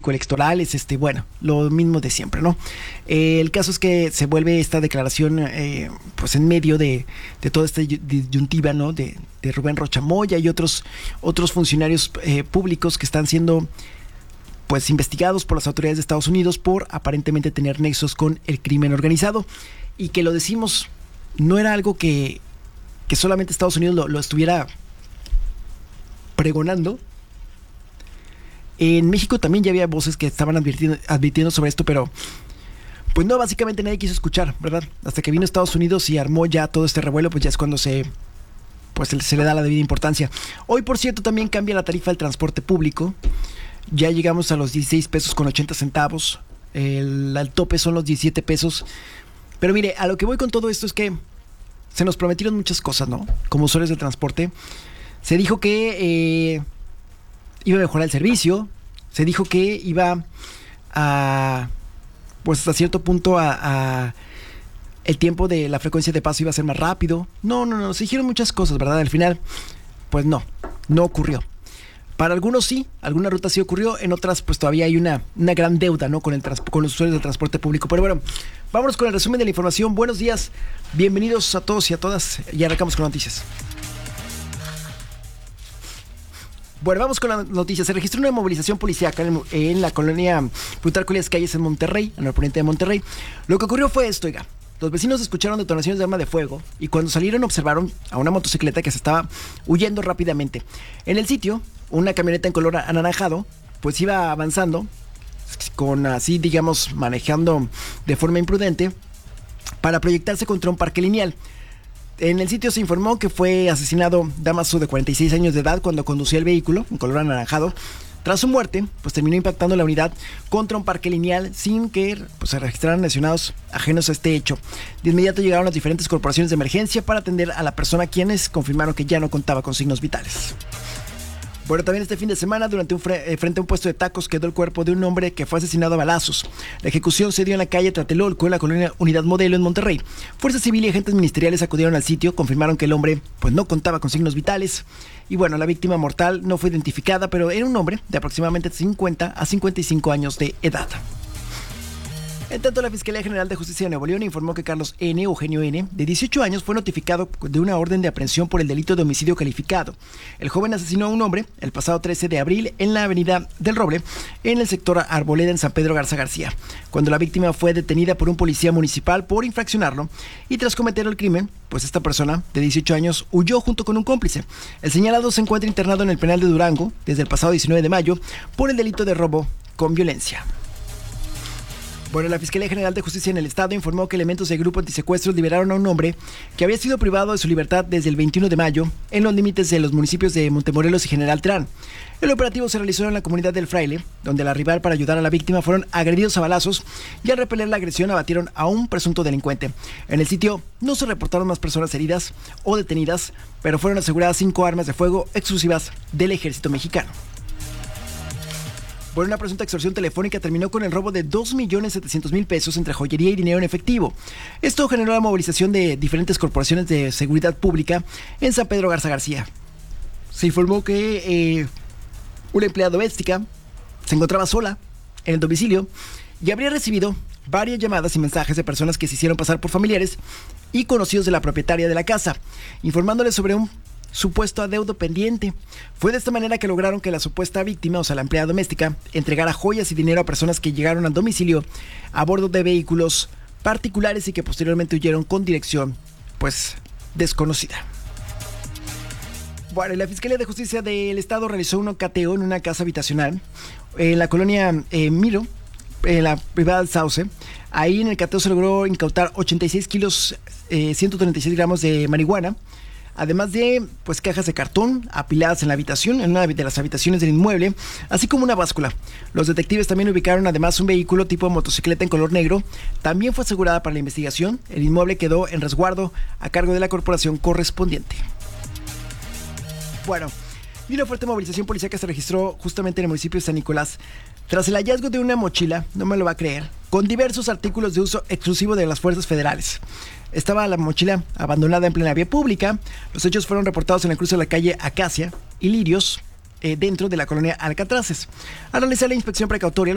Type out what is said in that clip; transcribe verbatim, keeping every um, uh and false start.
político-electorales, este, bueno, lo mismo de siempre, ¿no? Eh, el caso es que se vuelve esta declaración, eh, pues en medio de, de toda esta disyuntiva, ¿no? De, de Rubén Rocha Moya y otros, otros funcionarios eh, públicos que están siendo, pues, investigados por las autoridades de Estados Unidos por aparentemente tener nexos con el crimen organizado. Y que lo decimos, no era algo que, que solamente Estados Unidos lo, lo estuviera pregonando. En México también ya había voces que estaban advirtiendo, advirtiendo sobre esto, pero pues no, básicamente nadie quiso escuchar, ¿verdad? Hasta que vino Estados Unidos y armó ya todo este revuelo, pues ya es cuando se, pues se le da la debida importancia. Hoy, por cierto, también cambia la tarifa del transporte público. Ya llegamos a los dieciséis pesos con ochenta centavos. El, el tope son los diecisiete pesos. Pero mire, a lo que voy con todo esto es que se nos prometieron muchas cosas, ¿no? Como usuarios de transporte. Se dijo que eh, iba a mejorar el servicio. Se dijo que iba a, pues hasta cierto punto, a, a el tiempo de la frecuencia de paso iba a ser más rápido. No, no, no, se dijeron muchas cosas, ¿verdad? Al final, pues no, no ocurrió. Para algunos sí, algunas rutas sí ocurrió, en otras pues todavía hay una, una gran deuda, ¿no? Con, el trans- con los usuarios del transporte público. Pero bueno, vámonos con el resumen de la información. Buenos días, bienvenidos a todos y a todas. Y arrancamos con noticias. Bueno, vamos con la noticia. Se registró una movilización policíaca en, en la colonia Plutarco Elías Calles en Monterrey, en el poniente de Monterrey. Lo que ocurrió fue esto, oiga. Los vecinos escucharon detonaciones de arma de fuego y cuando salieron observaron a una motocicleta que se estaba huyendo rápidamente. En el sitio, una camioneta en color anaranjado, pues iba avanzando, con así, digamos, manejando de forma imprudente para proyectarse contra un parque lineal. En el sitio se informó que fue asesinado Damaso, de cuarenta y seis años de edad, cuando conducía el vehículo en color anaranjado. Tras su muerte, pues terminó impactando la unidad contra un parque lineal sin que pues, se registraran lesionados ajenos a este hecho. De inmediato llegaron las diferentes corporaciones de emergencia para atender a la persona, quienes confirmaron que ya no contaba con signos vitales. Bueno, también este fin de semana, durante un fre- frente a un puesto de tacos, quedó el cuerpo de un hombre que fue asesinado a balazos. La ejecución se dio en la calle Tlatelolco, en la colonia Unidad Modelo, en Monterrey. Fuerza Civil y agentes ministeriales acudieron al sitio, confirmaron que el hombre pues no contaba con signos vitales. Y bueno, la víctima mortal no fue identificada, pero era un hombre de aproximadamente cincuenta a cincuenta y cinco años de edad. En tanto, la Fiscalía General de Justicia de Nuevo León informó que Carlos N., Eugenio N., de dieciocho años, fue notificado de una orden de aprehensión por el delito de homicidio calificado. El joven asesinó a un hombre el pasado trece de abril en la avenida del Roble, en el sector Arboleda, en San Pedro Garza García, cuando la víctima fue detenida por un policía municipal por infraccionarlo, y tras cometer el crimen, pues esta persona de dieciocho años huyó junto con un cómplice. El señalado se encuentra internado en el penal de Durango desde el pasado diecinueve de mayo por el delito de robo con violencia. Bueno, la Fiscalía General de Justicia en el Estado informó que elementos del grupo antisecuestros liberaron a un hombre que había sido privado de su libertad desde el veintiuno de mayo en los límites de los municipios de Montemorelos y General Terán. El operativo se realizó en la comunidad del Fraile, donde al arribar para ayudar a la víctima fueron agredidos a balazos y al repeler la agresión abatieron a un presunto delincuente. En el sitio no se reportaron más personas heridas o detenidas, pero fueron aseguradas cinco armas de fuego exclusivas del ejército mexicano. Por una presunta extorsión telefónica terminó con el robo de dos millones setecientos mil pesos entre joyería y dinero en efectivo. Esto generó la movilización de diferentes corporaciones de seguridad pública en San Pedro Garza García. Se informó que eh, una empleada doméstica se encontraba sola en el domicilio y habría recibido varias llamadas y mensajes de personas que se hicieron pasar por familiares y conocidos de la propietaria de la casa, informándoles sobre un supuesto adeudo pendiente. Fue de esta manera que lograron que la supuesta víctima, o sea la empleada doméstica, entregara joyas y dinero a personas que llegaron al domicilio a bordo de vehículos particulares y que posteriormente huyeron con dirección, pues, desconocida. Bueno, la Fiscalía de Justicia del Estado realizó un cateo en una casa habitacional en la colonia eh, Miro, en la privada del Sauce. Ahí en el cateo se logró incautar ochenta y seis kilos, eh, ciento treinta y seis gramos de marihuana, además de pues cajas de cartón apiladas en la habitación, en una de las habitaciones del inmueble, así como una báscula. Los detectives también ubicaron además un vehículo tipo motocicleta en color negro. También fue asegurada para la investigación. El inmueble quedó en resguardo a cargo de la corporación correspondiente. Bueno, y una fuerte movilización policíaca se registró justamente en el municipio de San Nicolás tras el hallazgo de una mochila, no me lo va a creer, con diversos artículos de uso exclusivo de las fuerzas federales. Estaba la mochila abandonada en plena vía pública. Los hechos fueron reportados en el cruce de la calle Acacia y Lirios, eh, dentro de la colonia Alcatraces. Al realizar la inspección precautoria,